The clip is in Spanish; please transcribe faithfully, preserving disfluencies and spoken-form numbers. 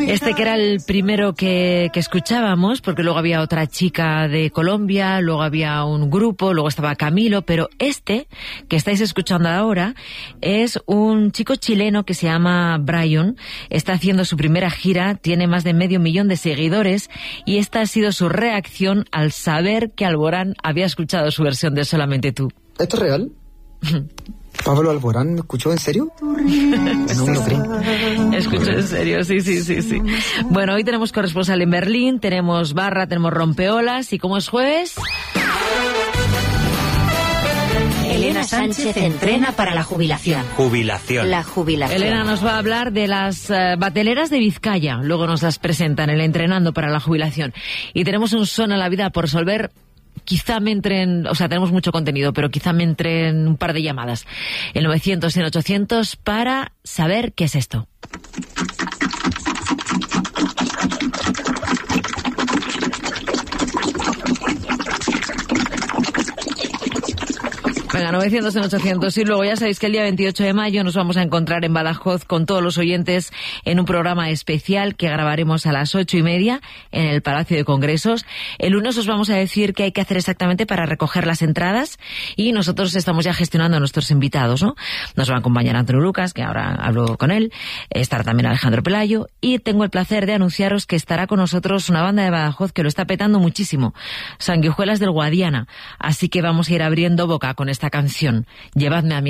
Este que era el primero que, que escuchábamos, porque luego había otra chica de Colombia, luego había un grupo, luego estaba Camilo, pero este que estáis escuchando ahora es un chico chileno que se llama Brian, está haciendo su primera gira, tiene más de medio millón de seguidores y esta ha sido su reacción al saber que Alborán había escuchado su versión de Solamente tú. ¿Esto es real? ¿Pablo Alborán me escuchó en serio? No me lo creo. Escucho en serio, sí, sí, sí, sí. Bueno, hoy tenemos corresponsal en Berlín, tenemos barra, tenemos rompeolas y como es jueves... Elena Sánchez entrena para la jubilación. Jubilación. La jubilación. Elena nos va a hablar de las uh, bateleras de Vizcaya. Luego nos las presentan, el entrenando para la jubilación. Y tenemos un son a la vida por resolver. Quizá me entren, o sea, tenemos mucho contenido, pero quizá me entren un par de llamadas. El novecientos y el ochocientos para saber qué es esto. Venga, novecientos en ochocientos y luego ya sabéis que el día veintiocho de mayo nos vamos a encontrar en Badajoz con todos los oyentes en un programa especial que grabaremos a las ocho y media en el Palacio de Congresos. El lunes os vamos a decir qué hay que hacer exactamente para recoger las entradas y nosotros estamos ya gestionando a nuestros invitados, ¿no? Nos va a acompañar Antonio Lucas, que ahora hablo con él, estará también Alejandro Pelayo y tengo el placer de anunciaros que estará con nosotros una banda de Badajoz que lo está petando muchísimo, Sanguijuelas del Guadiana, así que vamos a ir abriendo boca con esta canción. Llevadme a mi